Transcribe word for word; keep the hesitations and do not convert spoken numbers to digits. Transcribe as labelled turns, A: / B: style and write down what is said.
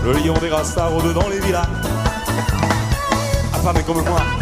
A: Le lion des Rastas rôde dans les villas. Affamé comme moi,